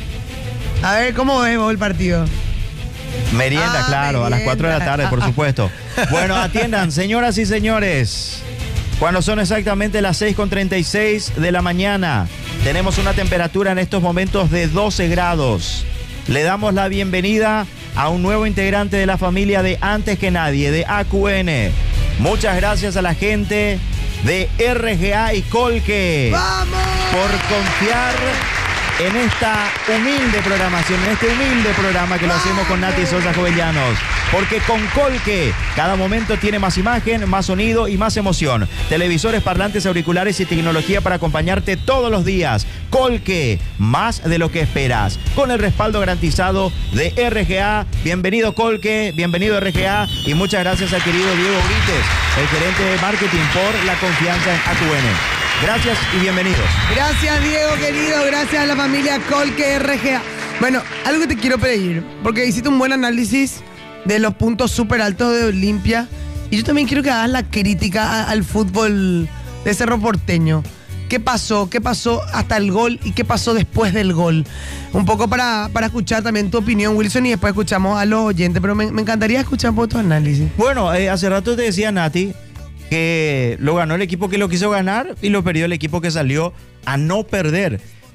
A ver, ¿cómo ves vos el partido? Merienda, claro, a las 4 de la tarde, por supuesto. Bueno, atiendan, señoras y señores. Cuando son exactamente las 6:36 de la mañana, tenemos una temperatura en estos momentos de 12 grados. Le damos la bienvenida a un nuevo integrante de la familia de Antes que Nadie, de AQN. Muchas gracias a la gente de RGA y Colque. ¡Vamos! Por confiar en esta humilde programación, en este humilde programa que lo hacemos con Nati Sosa Jovellanos. Porque con Colque, cada momento tiene más imagen, más sonido y más emoción. Televisores, parlantes, auriculares y tecnología para acompañarte todos los días. Colque, más de lo que esperas. Con el respaldo garantizado de RGA. Bienvenido Colque, bienvenido RGA. Y muchas gracias al querido Diego Brites, el gerente de marketing, por la confianza en AQN. Gracias y bienvenidos. Gracias, Diego, querido. Gracias a la familia Colque RGA. Bueno, algo que te quiero pedir, porque hiciste un buen análisis de los puntos súper altos de Olimpia. Y yo también quiero que hagas la crítica al fútbol de Cerro Porteño. ¿Qué pasó? ¿Qué pasó hasta el gol y qué pasó después del gol? Un poco para escuchar también tu opinión, Wilson, y después escuchamos a los oyentes. Pero me encantaría escuchar un poco tu análisis. Bueno, hace rato te decía, Nati, que lo ganó el equipo que lo quiso ganar y lo perdió el equipo que salió a no perder.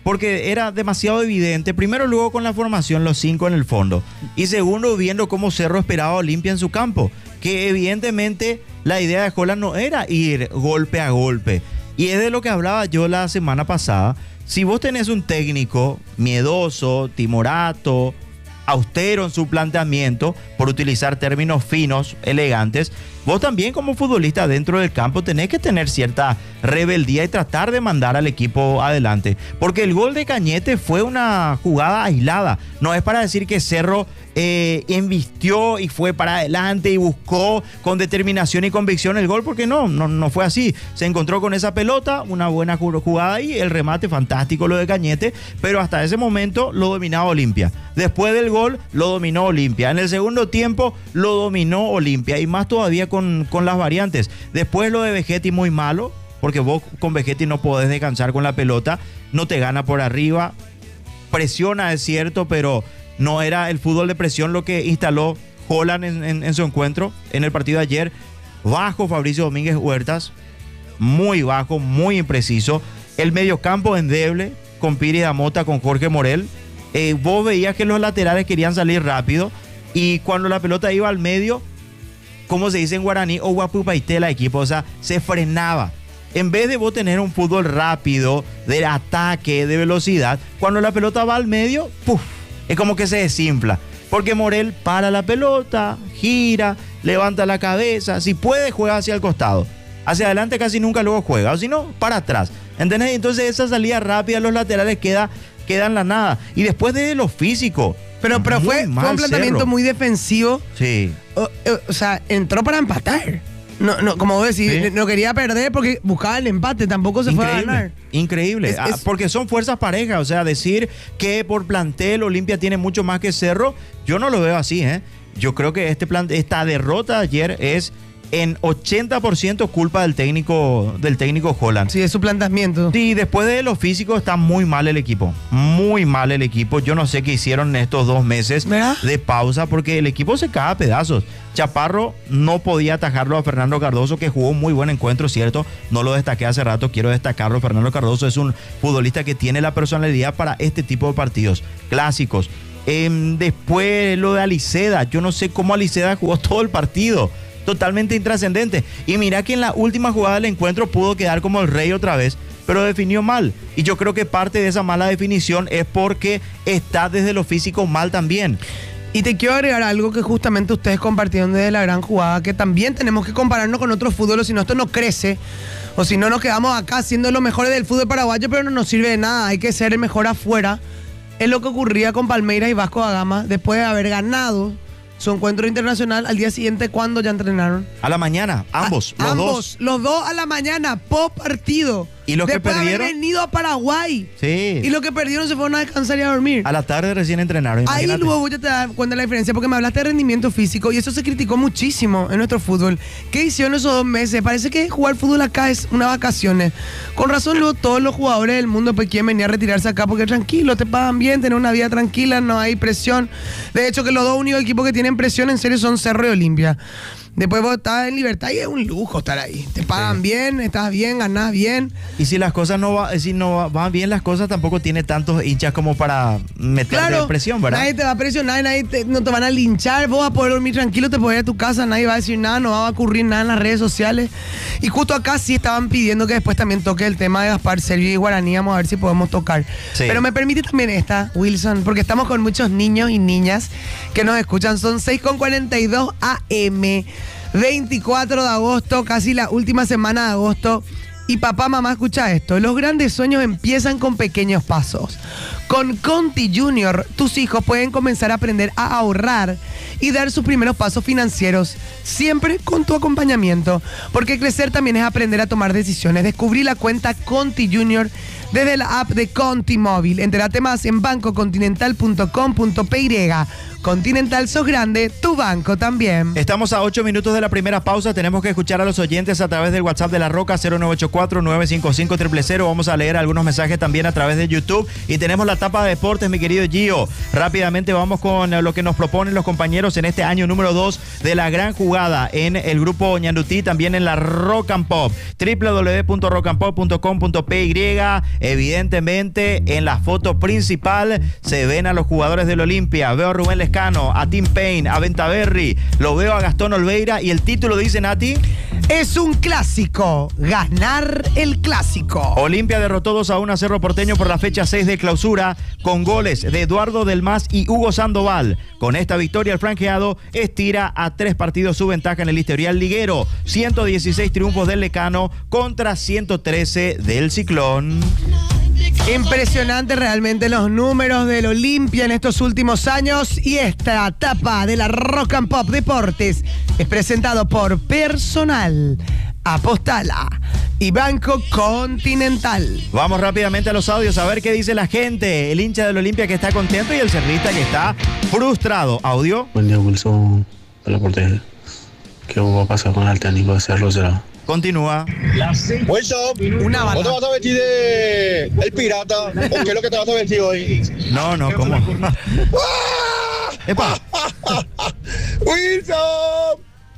porque era demasiado evidente. Primero, luego con la formación, los 5 en el fondo. Y segundo, viendo cómo Cerro esperaba a Olimpia en su campo. Que evidentemente la idea de Holland no era ir golpe a golpe. Y es de lo que hablaba yo la semana pasada. Si vos tenés un técnico miedoso, timorato, austero en su planteamiento, por utilizar términos finos, elegantes, vos también como futbolista dentro del campo tenés que tener cierta rebeldía y tratar de mandar al equipo adelante. Porque el gol de Cañete fue una jugada aislada. No es para decir que Cerro embistió y fue para adelante y buscó con determinación y convicción el gol, porque no fue así. Se encontró con esa pelota, una buena jugada y el remate fantástico lo de Cañete, pero hasta ese momento lo dominaba Olimpia. Después del gol lo dominó Olimpia. En el segundo tiempo lo dominó Olimpia, y más todavía con las variantes. Después lo de Vegetti muy malo, porque vos con Vegetti no podés descansar con la pelota, no te gana por arriba, presiona, es cierto, pero no era el fútbol de presión lo que instaló Holland en su encuentro, en el partido de ayer. Bajo Fabricio Domínguez Huertas, muy bajo, muy impreciso. El mediocampo endeble, con Piri Damota, con Jorge Morel. Vos veías que los laterales querían salir rápido, y cuando la pelota iba al medio, como se dice en guaraní, o guapupaité la equipo, o sea, se frenaba. En vez de vos tener un fútbol rápido, de ataque, de velocidad, cuando la pelota va al medio, ¡puf!, es como que se desinfla. Porque Morel para la pelota, gira, levanta la cabeza, si puede juega hacia el costado. Hacia adelante casi nunca luego juega, o si no, para atrás. ¿Entendés? Entonces esa salida rápida a los laterales queda en la nada. Y después de lo físico. Pero fue un planteamiento Cerro. Muy defensivo. Sí. O sea, entró para empatar. No, como vos decís, ¿sí? No quería perder porque buscaba el empate, tampoco se fue a ganar. Increíble, porque son fuerzas parejas. O sea, decir que por plantel Olimpia tiene mucho más que Cerro, yo no lo veo así, ¿eh? Yo creo que esta derrota de ayer es en 80% culpa del técnico Holland. Sí, es su planteamiento. Sí, después de lo físico está muy mal el equipo. Muy mal el equipo. Yo no sé qué hicieron en estos 2 meses de pausa, porque el equipo se cae a pedazos. Chaparro no podía atajarlo a Fernando Cardoso, que jugó un muy buen encuentro, ¿cierto? No lo destaqué hace rato, quiero destacarlo. Fernando Cardoso es un futbolista que tiene la personalidad para este tipo de partidos clásicos. Después lo de Aliceda. Yo no sé cómo Aliceda jugó todo el partido. Totalmente intrascendente. Y mira que en la última jugada del encuentro pudo quedar como el rey otra vez, pero definió mal. Y yo creo que parte de esa mala definición es porque está desde lo físico mal también. Y te quiero agregar algo que justamente ustedes compartieron desde la gran jugada, que también tenemos que compararnos con otro fútbol, o si no esto no crece, o si no nos quedamos acá siendo los mejores del fútbol paraguayo, pero no nos sirve de nada, hay que ser el mejor afuera. Es lo que ocurría con Palmeiras y Vasco da Gama después de haber ganado su encuentro internacional. Al día siguiente, ¿cuándo ya entrenaron? A la mañana, ambos, los dos. Los dos a la mañana, post partido. ¿Y los que perdieron? Después de haber venido a Paraguay. Sí. Y los que perdieron se fueron a descansar y a dormir. A la tarde recién entrenaron, imagínate. Ahí luego ya te das cuenta de la diferencia, porque me hablaste de rendimiento físico y eso se criticó muchísimo en nuestro fútbol. ¿Qué hicieron esos 2 meses? Parece que jugar fútbol acá es una vacaciones. Con razón luego todos los jugadores del mundo pues quieren venir a retirarse acá porque tranquilo, te pagan bien, tenés una vida tranquila, no hay presión. De hecho que los 2 únicos equipos que tienen presión en serio son Cerro y Olimpia. Después vos estás en libertad y es un lujo estar ahí. Te pagan bien, estás bien, ganás bien. Y si las cosas no van bien las cosas, tampoco tiene tantos hinchas como para meterte en presión, ¿verdad? Nadie te va a presionar, no te van a linchar. Vos vas a poder dormir tranquilo, te podés ir a tu casa, nadie va a decir nada, no va a ocurrir nada en las redes sociales. Y justo acá sí estaban pidiendo que después también toque el tema de Gaspar Servio y Guaraní. Vamos a ver si podemos tocar. Sí. Pero me permite también esta, Wilson, porque estamos con muchos niños y niñas que nos escuchan. Son 6:42 AM. 24 de agosto, casi la última semana de agosto. Y papá, mamá, escucha esto. Los grandes sueños empiezan con pequeños pasos. Con Conti Junior, tus hijos pueden comenzar a aprender a ahorrar y dar sus primeros pasos financieros, siempre con tu acompañamiento. Porque crecer también es aprender a tomar decisiones. Descubrí la cuenta Conti Junior desde la app de Conti Móvil. Entérate más en bancocontinental.com.py. Continental, sos grande, tu banco también. Estamos a 8 minutos de la primera pausa. Tenemos que escuchar a los oyentes a través del WhatsApp de La Roca, 0984-955-000. Vamos a leer algunos mensajes también a través de YouTube. Y tenemos la tapa de deportes, mi querido Gio. Rápidamente vamos con lo que nos proponen los compañeros en este año número 2 de la gran jugada en el grupo Ñandutí, también en la Rock and Pop. www.rockandpop.com.py. Evidentemente, en la foto principal se ven a los jugadores del Olimpia. Veo a Rubén Lescano, a Tim Payne, a Ventaverri, lo veo a Gastón Olveira y el título dice, Nati. Es un clásico, ganar el clásico. Olimpia derrotó 2-1 a Cerro Porteño por la fecha 6 de clausura con goles de Eduardo Del Mas y Hugo Sandoval. Con esta victoria el franjeado estira a 3 partidos su ventaja en el historial liguero. 116 triunfos del Lecano contra 113 del Ciclón. Impresionante realmente los números del Olimpia en estos últimos años, y esta etapa de la Rock and Pop Deportes es presentado por Personal, Apostala y Banco Continental. Vamos rápidamente a los audios a ver qué dice la gente. El hincha del Olimpia que está contento y el cerrista que está frustrado. Audio. Buen día, Wilson, de la Porteña. ¿Qué va a pasar con el técnico de Cerro será? Continúa. Wilson, Una bala. ¿no te vas a vestir de el pirata? ¿O qué es lo que te vas a vestir hoy? No, ¿cómo? ¡Epa! ¡Wilson!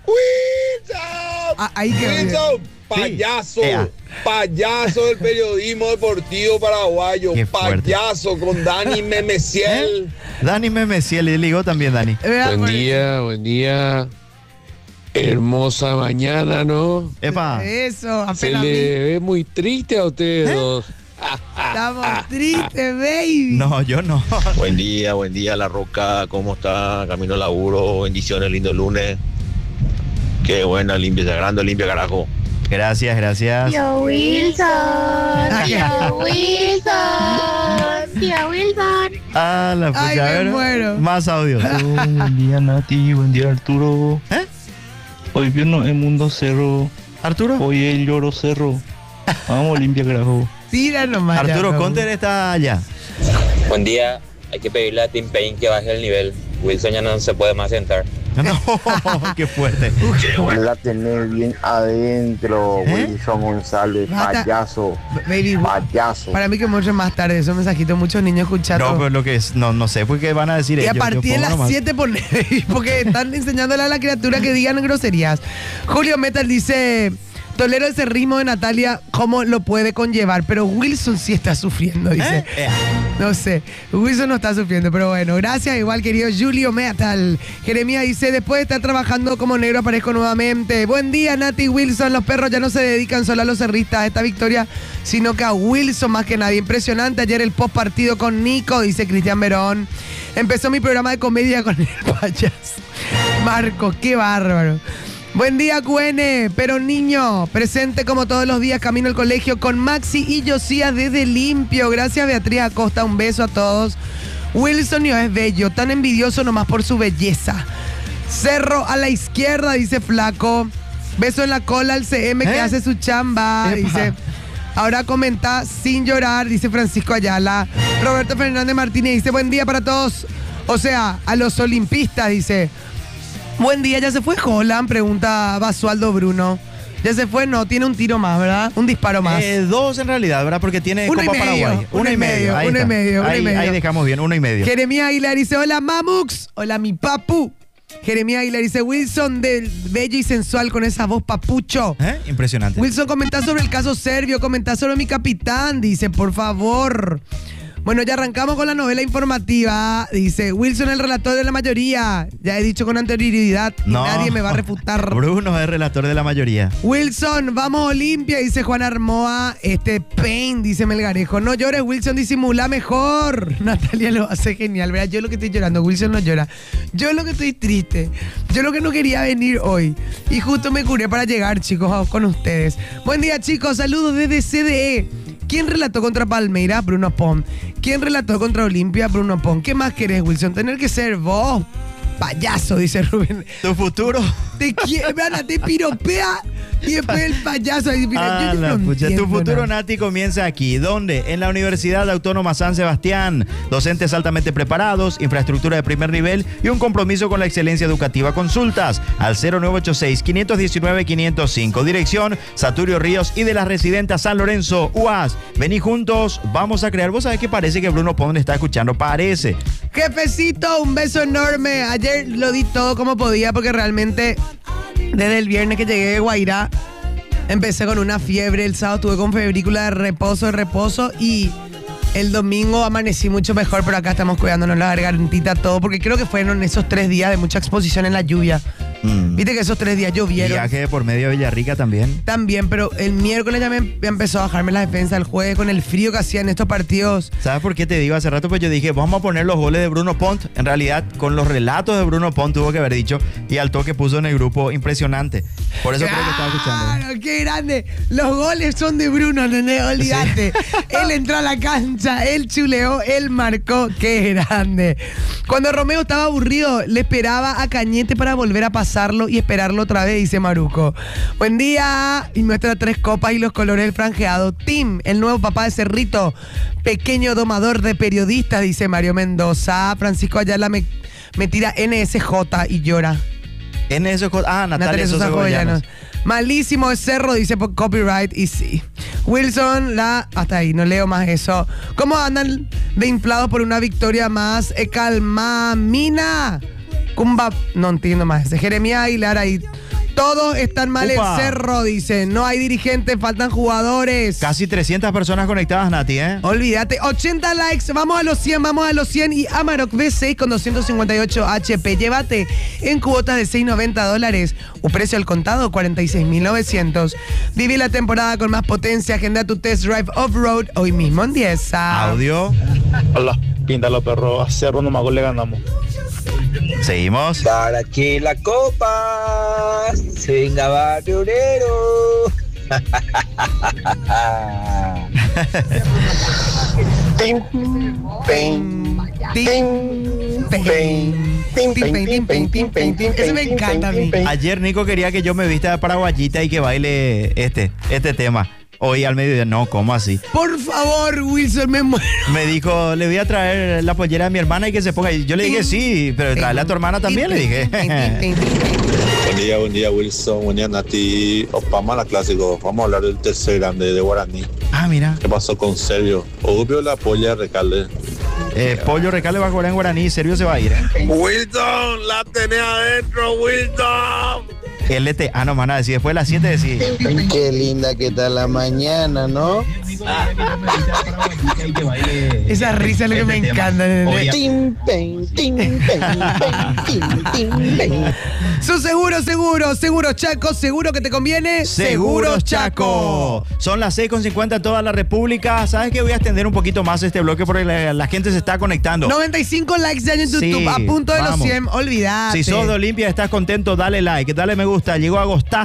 Ahí que Wilson, payaso, payaso del periodismo deportivo paraguayo, payaso con Dani Memeciel. Dani Memeciel, y ligó también Dani. Buen día. Hermosa mañana, ¿no? Epa. Eso, apenas Se le ve muy triste a ustedes dos. Estamos tristes, baby. No, yo no. Buen día, La Roca, ¿cómo está? Camino al laburo, bendiciones, lindo lunes. Qué buena limpia, grande limpia, carajo. Gracias. Tío Wilson. Ah, la pucha. Ay, me muero. Más audios. Buen día, Nati. Buen día, Arturo. Hoy viernes en Mundo Cerro. ¿Arturo? Hoy el Lloro Cerro. Vamos, limpia, carajo. Tira nomás. Arturo Conter está allá. Buen día. Hay que pedirle a Tim Payne que baje el nivel. Wilson ya no se puede más sentar. No, qué fuerte. La tener bien adentro, Wilson González, payaso. Baby, payaso. Para mí que mucho más tarde, esos mensajitos, muchos niños escuchando. No, pero lo que es, no sé, porque van a decir y ellos. a partir de las 7 porque están enseñándole a la criatura que digan groserías. Julio Metal dice: tolero ese ritmo de Natalia, cómo lo puede conllevar, pero Wilson sí está sufriendo, dice. No sé, Wilson no está sufriendo, pero bueno, gracias, igual querido Julio Metal. Jeremías dice: después de estar trabajando como negro aparezco nuevamente. Buen día, Nati y Wilson, los perros ya no se dedican solo a los cerristas a esta victoria, sino que a Wilson más que nadie. Impresionante ayer el post partido con Nico, dice Cristian Verón. Empezó mi programa de comedia con el payaso. Marco, qué bárbaro. Buen día, QN, pero niño, presente como todos los días, camino al colegio con Maxi y Josías desde Limpio. Gracias, Beatriz Acosta, un beso a todos. Wilson no es bello, tan envidioso nomás por su belleza. Cerro a la izquierda, dice Flaco. Beso en la cola al CM que hace su chamba, dice. Ahora comenta sin llorar, dice Francisco Ayala. Roberto Fernández Martínez dice: buen día para todos, o sea, a los olimpistas, dice. Buen día, ¿ya se fue Holland? Pregunta Basualdo Bruno. ¿Ya se fue? No, tiene un tiro más, ¿verdad? Un disparo más. 2 en realidad, ¿verdad? Porque tiene Copa Paraguay. 1,5. Ahí dejamos bien, 1,5. Jeremías Aguilar dice: hola, Mamux. Hola, mi papu. Jeremías Aguilar dice: Wilson del bello y sensual con esa voz papucho. Impresionante. Wilson, comentá sobre el caso serbio, comentá sobre mi capitán, dice, por favor. Bueno, ya arrancamos con la novela informativa. Dice: Wilson, el relator de la mayoría. Ya he dicho con anterioridad y nadie me va a refutar. Bruno es relator de la mayoría. Wilson, vamos Olimpia, dice Juan Armoa. Pain, dice Melgarejo. No llores, Wilson, disimula mejor. Natalia lo hace genial, ¿verdad? Yo lo que estoy llorando, Wilson no llora. Yo lo que estoy triste. Yo lo que no quería venir hoy. Y justo me curé para llegar, chicos, con ustedes. Buen día, chicos. Saludos desde CDE. ¿Quién relató contra Palmeiras? Bruno Pon. ¿Quién relató contra Olimpia? Bruno Pon. ¿Qué más querés, Wilson? Tener que ser vos. payaso, dice Rubén. ¿Tu futuro? Te piropea y después el payaso. Mira, yo no entiendo, tu futuro, ¿no? Nati, comienza aquí. ¿Dónde? En la Universidad Autónoma San Sebastián. Docentes altamente preparados, infraestructura de primer nivel y un compromiso con la excelencia educativa. Consultas al 0986-519-505. Dirección Saturio Ríos y de las Residentes San Lorenzo, UAS. Vení juntos, vamos a crear. ¿Vos sabés que parece que Bruno Pond está escuchando? Parece. Jefecito, un beso enorme. Ayer lo di todo como podía porque realmente desde el viernes que llegué de Guairá empecé con una fiebre. El sábado estuve con febrícula de reposo y el domingo amanecí mucho mejor, pero acá estamos cuidándonos la gargantita, todo, porque creo que fueron esos 3 días de mucha exposición en la lluvia. Viste que esos 3 días llovieron. Viaje por medio de Villarrica también. También, pero el miércoles ya me empezó a bajarme la defensa. El jueves con el frío que hacían estos partidos. ¿Sabes por qué te digo? Hace rato pues yo dije, vamos a poner los goles de Bruno Pont. En realidad, con los relatos de Bruno Pont tuvo que haber dicho, y al toque puso en el grupo, impresionante. Por eso creo que estaba escuchando. ¡Claro, qué grande! Los goles son de Bruno, ¿entendés? Olvídate. Sí. Él entró a la cancha, él chuleó, él marcó. ¡Qué grande! Cuando Romeo estaba aburrido, le esperaba a Cañete para volver a pasarlo y esperarlo otra vez, dice Maruco. Buen día. Y muestra 3 copas y los colores del franjeado. Tim, el nuevo papá de Cerrito. Pequeño domador de periodistas, dice Mario Mendoza. Francisco Ayala me tira NSJ y llora. NSJ. Ah, Natalia Sosa Jovellanos. Malísimo es Cerro, dice por copyright. Y sí. Wilson, hasta ahí, no leo más eso. ¿Cómo andan de inflados por una victoria más? Calma, Mina. Cumba, no entiendo más. Jeremías Aguilar ahí. Todos están mal en Cerro, dice. No hay dirigentes, faltan jugadores. Casi 300 personas conectadas, Nati, ¿eh? Olvídate. 80 likes. Vamos a los 100. Y Amarok V6 con 258 HP. Llévate en cuotas de $690. Un precio al contado, 46.900. Viví la temporada con más potencia. Agenda tu test drive off-road hoy mismo en 10. Audio. Hola, pinta los perros. A Cerro nomás le ganamos. Seguimos. Para que la copa se venga barriorero. Tim, ese me encanta a mí. Ayer Nico quería que yo me vista de paraguayita y que baile este tema. Hoy al mediodía, no, ¿cómo así? Por favor, Wilson, me muero. Me dijo, le voy a traer la pollera a mi hermana y que se ponga. Y yo le dije, sí, pero traerle a tu hermana también, le dije. Buen día, Wilson. Buen día, Nati. Opama, la clásico. Vamos a hablar del tercer grande de Guaraní. Ah, mira. ¿Qué pasó con Servio? Obvio la polla de Recalde. Pollo Recalde va a jugar en Guaraní. Servio se va a ir, Wilson, la tenés adentro, Wilson. LT, no, van a decir, después de las 7 decís. Qué linda que está la mañana, ¿no? Esa risa es lo que me encanta. Su seguro Chaco, seguro que te conviene. Seguros Chaco. Son las 6:50 en toda la República. ¿Sabes qué? Voy a extender un poquito más este bloque porque la gente se está conectando. 95 likes ya en YouTube, sí, a punto de los 100, olvidate. Si sos de Olimpia, estás contento, dale like, dale me gusta. Llegó Agostazo.